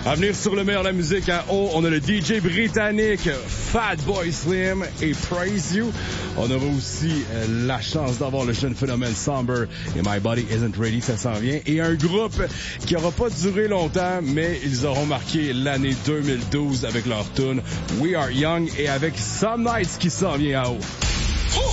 À venir sur le meilleur de la musique à haut, on a le DJ britannique Fatboy Slim et Praise You. On aura aussi la chance d'avoir le jeune phénomène Somber et My Body Isn't Ready, ça s'en vient. Et un groupe qui n'aura pas duré longtemps, mais ils auront marqué l'année 2012 avec leur tune We Are Young et avec Some Nights qui s'en vient à haut.